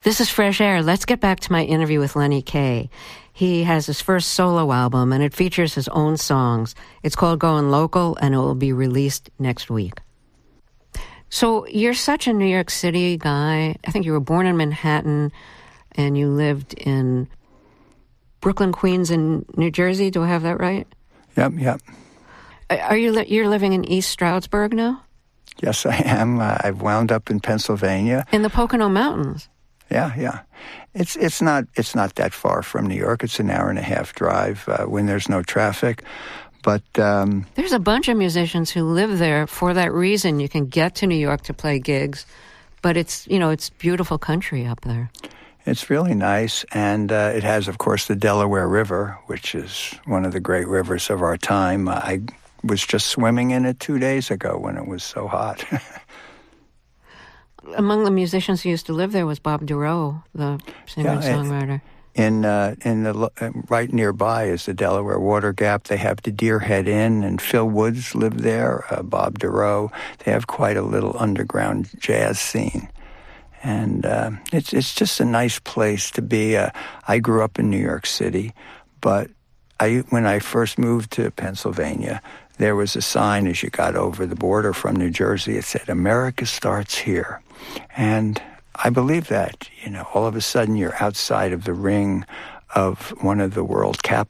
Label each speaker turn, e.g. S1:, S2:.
S1: This is Fresh Air. Let's get back to my interview with Lenny Kaye. He has his first solo album, and it features his own songs. It's called Going Local, and it will be released next week. So you're such a New York City guy. I think you were born in Manhattan, and you lived in Brooklyn, Queens, and New Jersey. Do I have that right?
S2: Yep.
S1: You're living in East Stroudsburg now?
S2: Yes, I am. I've wound up in Pennsylvania.
S1: In the Pocono Mountains?
S2: Yeah. It's not that far from New York. It's an hour and a half drive when there's no traffic. But
S1: there's a bunch of musicians who live there for that reason. You can get to New York to play gigs, but it's beautiful country up there.
S2: It's really nice, and it has, of course, the Delaware River, which is one of the great rivers of our time. I was just swimming in it 2 days ago when it was so hot.
S1: Among the musicians who used to live there was Bob Dorough, the singer-songwriter.
S2: Right nearby is the Delaware Water Gap. They have the Deerhead Inn, and Phil Woods lived there, Bob Dorough. They have quite a little underground jazz scene. And it's just a nice place to be. I grew up in New York City, but when I first moved to Pennsylvania, there was a sign as you got over the border from New Jersey. It said, "America starts here." And I believe that, all of a sudden you're outside of the ring of one of the world